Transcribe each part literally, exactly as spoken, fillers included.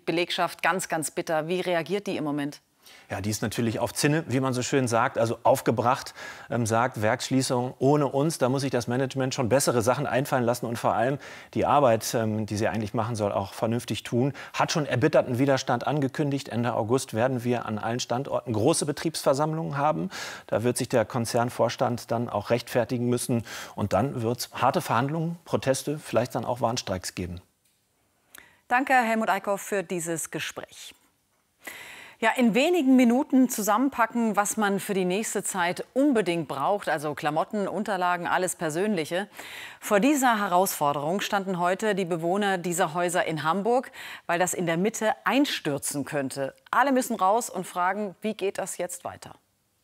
Belegschaft ganz, ganz bitter. Wie reagiert die im Moment? Ja, die ist natürlich auf Zinne, wie man so schön sagt, also aufgebracht, ähm, sagt Werksschließung ohne uns. Da muss sich das Management schon bessere Sachen einfallen lassen und vor allem die Arbeit, ähm, die sie eigentlich machen soll, auch vernünftig tun. Hat schon erbitterten Widerstand angekündigt. Ende August werden wir an allen Standorten große Betriebsversammlungen haben. Da wird sich der Konzernvorstand dann auch rechtfertigen müssen. Und dann wird es harte Verhandlungen, Proteste, vielleicht dann auch Warnstreiks geben. Danke, Helmut Eickhoff, für dieses Gespräch. Ja, in wenigen Minuten zusammenpacken, was man für die nächste Zeit unbedingt braucht, also Klamotten, Unterlagen, alles Persönliche. Vor dieser Herausforderung standen heute die Bewohner dieser Häuser in Hamburg, weil das in der Mitte einstürzen könnte. Alle müssen raus und fragen, wie geht das jetzt weiter?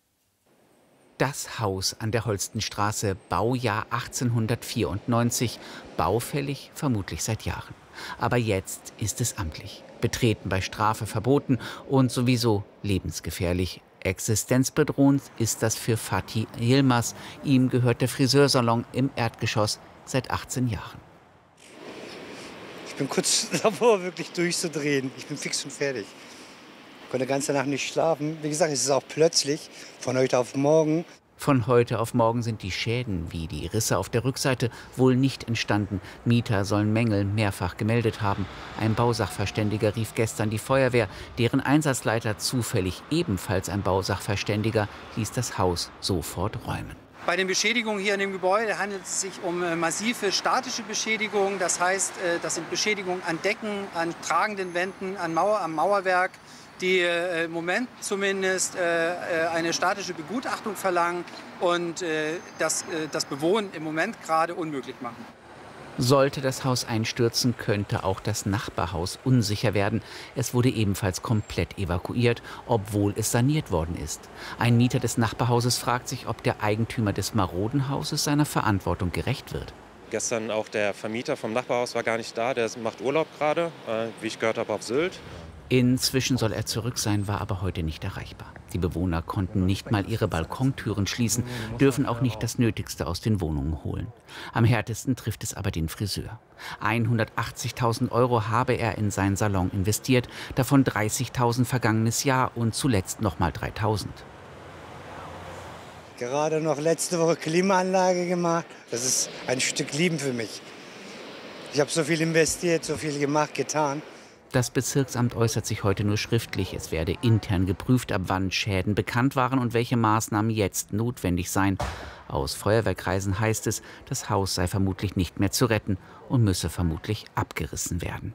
Das Haus an der Holstenstraße, Baujahr achtzehnhundertvierundneunzig, baufällig vermutlich seit Jahren. Aber jetzt ist es amtlich. Betreten bei Strafe verboten und sowieso lebensgefährlich. Existenzbedrohend ist das für Fatih Yilmaz. Ihm gehört der Friseursalon im Erdgeschoss seit achtzehn Jahren. Ich bin kurz davor, wirklich durchzudrehen. Ich bin fix und fertig. Ich konnte die ganze Nacht nicht schlafen. Wie gesagt, es ist auch plötzlich, von heute auf morgen. Von heute auf morgen sind die Schäden wie die Risse auf der Rückseite wohl nicht entstanden. Mieter sollen Mängel mehrfach gemeldet haben. Ein Bausachverständiger rief gestern die Feuerwehr. Deren Einsatzleiter, zufällig ebenfalls ein Bausachverständiger, ließ das Haus sofort räumen. Bei den Beschädigungen hier in dem Gebäude handelt es sich um massive statische Beschädigungen. Das heißt, das sind Beschädigungen an Decken, an tragenden Wänden, an Mauer, am Mauerwerk, die äh, im Moment zumindest äh, eine statische Begutachtung verlangen und äh, das, äh, das Bewohnen im Moment gerade unmöglich machen. Sollte das Haus einstürzen, könnte auch das Nachbarhaus unsicher werden. Es wurde ebenfalls komplett evakuiert, obwohl es saniert worden ist. Ein Mieter des Nachbarhauses fragt sich, ob der Eigentümer des maroden Hauses seiner Verantwortung gerecht wird. Gestern auch der Vermieter vom Nachbarhaus war gar nicht da. Der macht Urlaub gerade, äh, wie ich gehört habe, auf Sylt. Inzwischen soll er zurück sein, war aber heute nicht erreichbar. Die Bewohner konnten nicht mal ihre Balkontüren schließen, dürfen auch nicht das Nötigste aus den Wohnungen holen. Am härtesten trifft es aber den Friseur. hundertachtzigtausend Euro habe er in seinen Salon investiert, davon dreißigtausend vergangenes Jahr und zuletzt noch mal dreitausend. Gerade noch letzte Woche Klimaanlage gemacht. Das ist ein Stück Leben für mich. Ich habe so viel investiert, so viel gemacht, getan. Das Bezirksamt äußert sich heute nur schriftlich. Es werde intern geprüft, ab wann Schäden bekannt waren und welche Maßnahmen jetzt notwendig seien. Aus Feuerwehrkreisen heißt es, das Haus sei vermutlich nicht mehr zu retten und müsse vermutlich abgerissen werden.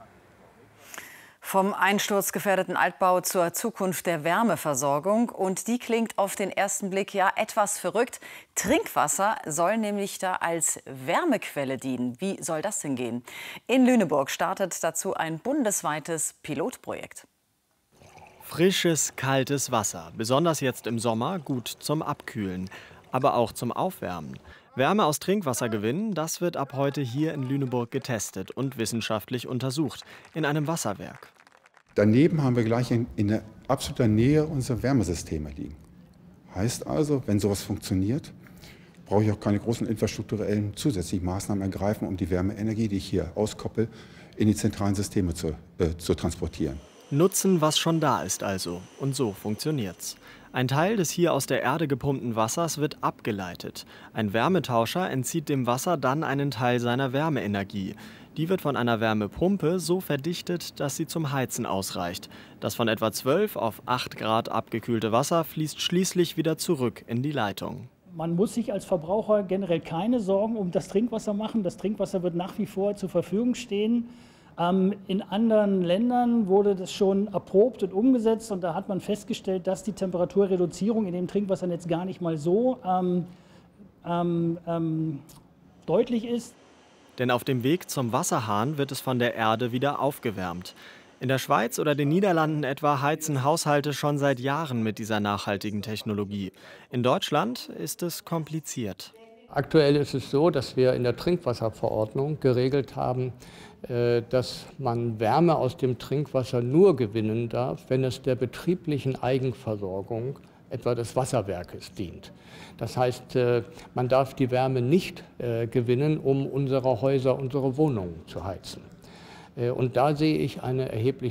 Vom einsturzgefährdeten Altbau zur Zukunft der Wärmeversorgung. Und die klingt auf den ersten Blick ja etwas verrückt. Trinkwasser soll nämlich da als Wärmequelle dienen. Wie soll das denn gehen? In Lüneburg startet dazu ein bundesweites Pilotprojekt. Frisches, kaltes Wasser, besonders jetzt im Sommer, gut zum Abkühlen, aber auch zum Aufwärmen. Wärme aus Trinkwasser gewinnen, das wird ab heute hier in Lüneburg getestet und wissenschaftlich untersucht, in einem Wasserwerk. Daneben haben wir gleich in, in der absoluter Nähe unsere Wärmesysteme liegen. Heißt also, wenn sowas funktioniert, brauche ich auch keine großen infrastrukturellen zusätzlichen Maßnahmen ergreifen, um die Wärmeenergie, die ich hier auskoppel, in die zentralen Systeme zu, äh, zu transportieren. Nutzen, was schon da ist also. Und so funktioniert's. Ein Teil des hier aus der Erde gepumpten Wassers wird abgeleitet. Ein Wärmetauscher entzieht dem Wasser dann einen Teil seiner Wärmeenergie. Die wird von einer Wärmepumpe so verdichtet, dass sie zum Heizen ausreicht. Das von etwa zwölf auf acht Grad abgekühlte Wasser fließt schließlich wieder zurück in die Leitung. Man muss sich als Verbraucher generell keine Sorgen um das Trinkwasser machen. Das Trinkwasser wird nach wie vor zur Verfügung stehen. Ähm, in anderen Ländern wurde das schon erprobt und umgesetzt und da hat man festgestellt, dass die Temperaturreduzierung in dem Trinkwassernetz gar nicht mal so ähm, ähm, ähm, deutlich ist. Denn auf dem Weg zum Wasserhahn wird es von der Erde wieder aufgewärmt. In der Schweiz oder den Niederlanden etwa heizen Haushalte schon seit Jahren mit dieser nachhaltigen Technologie. In Deutschland ist es kompliziert. Aktuell ist es so, dass wir in der Trinkwasserverordnung geregelt haben, dass man Wärme aus dem Trinkwasser nur gewinnen darf, wenn es der betrieblichen Eigenversorgung, etwa des Wasserwerkes, dient. Das heißt, man darf die Wärme nicht gewinnen, um unsere Häuser, unsere Wohnungen zu heizen. Und da sehe ich eine erhebliche